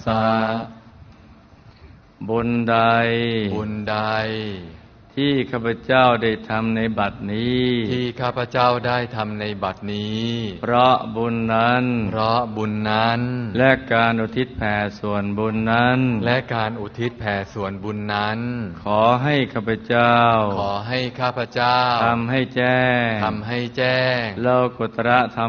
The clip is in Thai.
สะบุญใดที่ข้าพเจ้าได้ทำในบัดนี้เพราะบุญนั้นและการอุทิศแผ่ส่วนบุญนั้นขอให้ข้าพเจ้าทำให้แจ้งโลกุตระธรร